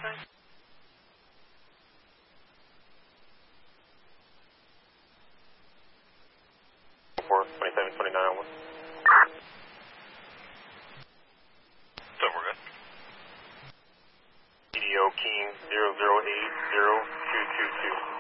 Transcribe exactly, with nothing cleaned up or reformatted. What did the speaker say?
four, twenty-seven, twenty-nine on one. So we're good. E D O King zero zero eight zero two two two.